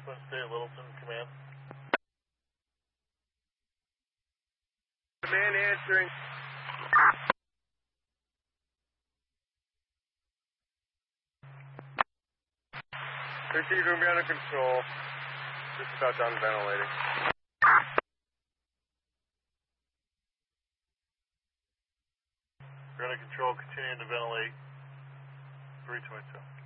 Twin State, Littleton, command. Command answering. Receive room under control. Just about done ventilating. We're under control, continuing to ventilate. 322.